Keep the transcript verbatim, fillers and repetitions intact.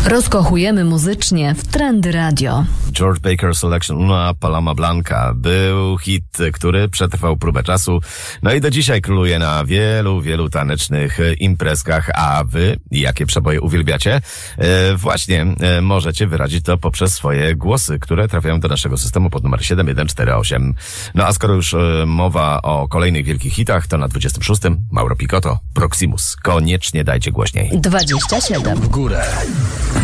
Rozkochujemy muzycznie w Trendy Radio. George Baker Selection Una Paloma Blanca był hit, który przetrwał próbę czasu. No i do dzisiaj króluje na wielu, wielu tanecznych imprezkach. A wy jakie przeboje uwielbiacie? E, właśnie e, możecie wyrazić to poprzez swoje głosy, które trafiają do naszego systemu pod numer siedem jeden cztery osiem. No a skoro już e, mowa o kolejnych wielkich hitach, to na dwudziestym szóstym Mauro Picotto, Proximus. Koniecznie dajcie głośniej. dwadzieścia siedem W górę.